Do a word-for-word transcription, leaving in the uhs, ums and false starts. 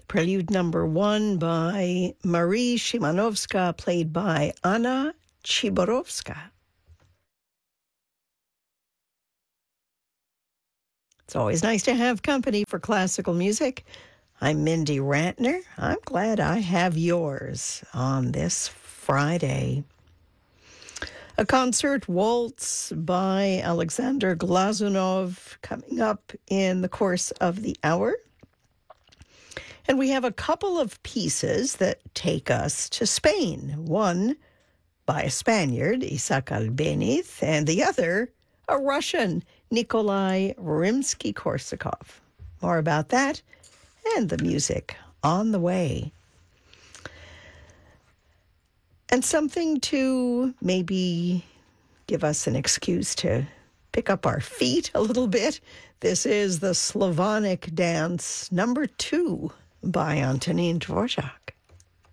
Prelude number one by Marie Szymanowska, played by Anna Chiborowska. It's always nice to have company for classical music. I'm Mindy Rantner. I'm glad I have yours on this Friday. A concert waltz by Alexander Glazunov coming up in the course of the hour. And we have a couple of pieces that take us to Spain. One by a Spaniard, Isaac Albéniz, and the other, a Russian, Nikolai Rimsky-Korsakov. More about that and the music on the way. And something to maybe give us an excuse to pick up our feet a little bit. This is the Slavonic Dance number two by Antonín Dvořák.